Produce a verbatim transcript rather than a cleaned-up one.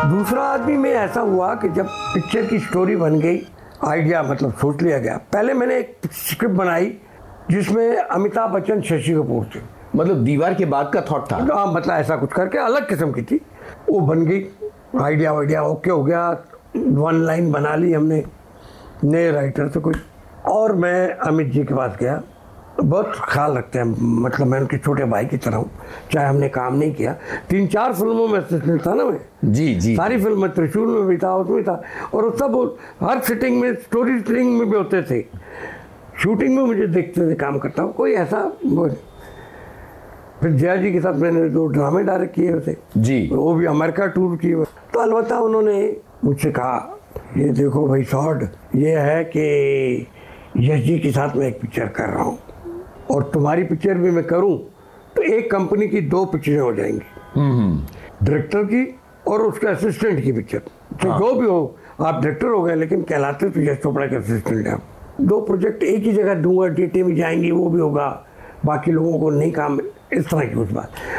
दूसरा आदमी में ऐसा हुआ कि जब पिक्चर की स्टोरी बन गई, आइडिया मतलब सोच लिया गया, पहले मैंने एक स्क्रिप्ट बनाई जिसमें अमिताभ बच्चन, शशि कपूर थे। मतलब दीवार के बाद का थॉट था? हाँ, मतलब ऐसा कुछ करके अलग किस्म की थी। वो बन गई, आइडिया वाइडिया ओके हो गया, वन लाइन बना ली हमने नए राइटर से कोई। और मैं अमित जी के पास गया, बहुत ख्याल रखते हैं, मतलब मैं उनके छोटे भाई की तरह हूँ, चाहे हमने काम नहीं किया। तीन चार फिल्मों में असिस्टेंट था ना मैं। जी जी। सारी फिल्म में, त्रिशूल में भी था, उसमें था, और वो सब हर सिटिंग में, स्टोरी टेलिंग में भी होते थे, शूटिंग में मुझे देखते थे काम करता हूँ, कोई ऐसा वो। फिर जया जी के साथ मैंने दो ड्रामे डायरेक्ट किए थे जी, वो भी अमेरिका टूर किए। तो अलबत्ता उन्होंने मुझसे कहा, ये देखो भाई शॉर्ट, ये है कि यश जी के साथ मैं एक पिक्चर कर रहा हूँ, और तुम्हारी पिक्चर भी मैं करूँ तो एक कंपनी की दो पिक्चरें हो जाएंगी, डायरेक्टर की और उसके असिस्टेंट की पिक्चर। तो जो भी हो, आप डायरेक्टर हो गए लेकिन कहलाते तो यश चोपड़ा के असिस्टेंट हैं। दो प्रोजेक्ट एक ही जगह दूंगा, टीटी में जाएंगी, वो भी होगा, बाकी लोगों को नहीं काम, इस तरह की उस बात।